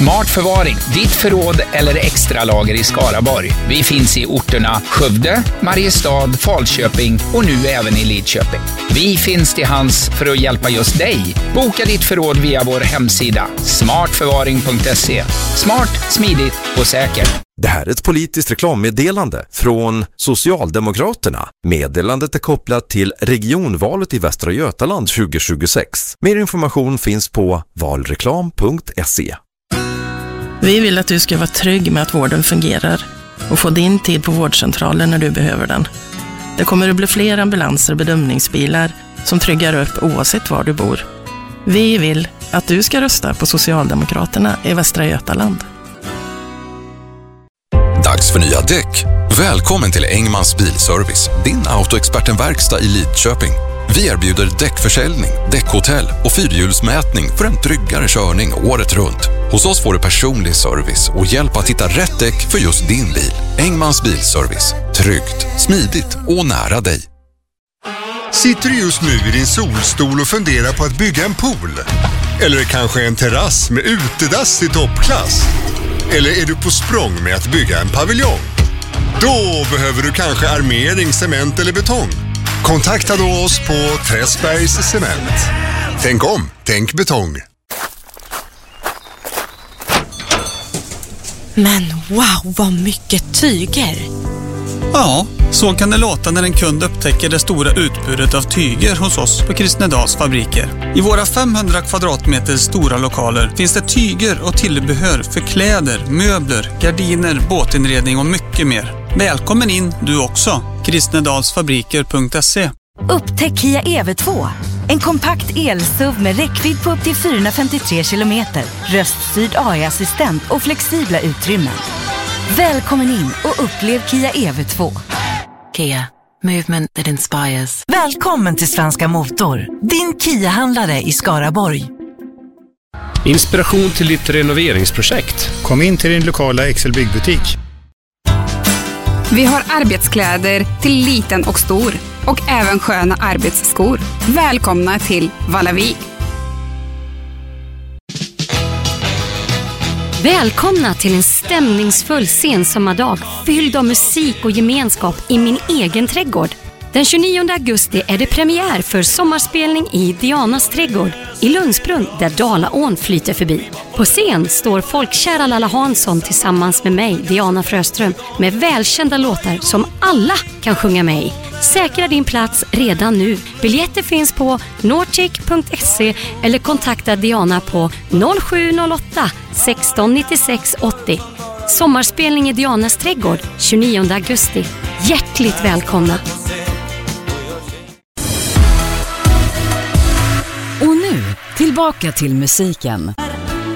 Smart förvaring, ditt förråd eller extra lager i Skaraborg. Vi finns i orterna Skövde, Mariestad, Falköping och nu även i Lidköping. Vi finns till hands för att hjälpa just dig. Boka ditt förråd via vår hemsida smartförvaring.se. Smart, smidigt och säkert. Det här är ett politiskt reklammeddelande från Socialdemokraterna. Meddelandet är kopplat till regionvalet i Västra Götaland 2026. Mer information finns på valreklam.se. Vi vill att du ska vara trygg med att vården fungerar och få din tid på vårdcentralen när du behöver den. Det kommer att bli fler ambulanser och bedömningsbilar som tryggar upp oavsett var du bor. Vi vill att du ska rösta på Socialdemokraterna i Västra Götaland. Dags för nya däck. Välkommen till Engmans Bilservice, din autoexpertenverkstad i Lidköping. Vi erbjuder däckförsäljning, däckhotell och fyrhjulsmätning för en tryggare körning året runt. Hos oss får du personlig service och hjälp att hitta rätt däck för just din bil. Engmans Bilservice. Tryggt, smidigt och nära dig. Sitter du just nu i din solstol och funderar på att bygga en pool? Eller kanske en terrass med utedass i toppklass? Eller är du på språng med att bygga en paviljong? Då behöver du kanske armering, cement eller betong. Kontakta då oss på Träsbergs Cement. Tänk om, tänk betong. Men wow, vad mycket tyger! Ja, så kan det låta när en kund upptäcker det stora utbudet av tyger hos oss på Kristnedals fabriker. I våra 500 kvadratmeter stora lokaler finns det tyger och tillbehör för kläder, möbler, gardiner, båtinredning och mycket mer. Välkommen in du också. Kristnedalsfabriker.se. Upptäck Kia EV2. En kompakt el-SUV med räckvidd på upp till 453 kilometer, röststyrd AI-assistent och flexibla utrymmen. Välkommen in och upplev Kia EV2. Kia, movement that inspires. Välkommen till Svenska Motor, din Kia-handlare i Skaraborg. Inspiration till ditt renoveringsprojekt. Kom in till din lokala Excel-byggbutik. Vi har arbetskläder till liten och stor och även sköna arbetsskor. Välkomna till Vallavik. Välkomna till en stämningsfull sensommardag fylld av musik och gemenskap i min egen trädgård. Den 29 augusti är det premiär för sommarspelning i Dianas trädgård i Lundsbrunn där Dalaån flyter förbi. På scen står folkkära Lalla Hansson tillsammans med mig, Diana Fröström, med välkända låtar som alla kan sjunga med i. Säkra din plats redan nu. Biljetter finns på nortic.se eller kontakta Diana på 0708 16 96 80. Sommarspelning i Dianas trädgård 29 augusti. Hjärtligt välkomna! Och nu, tillbaka till musiken.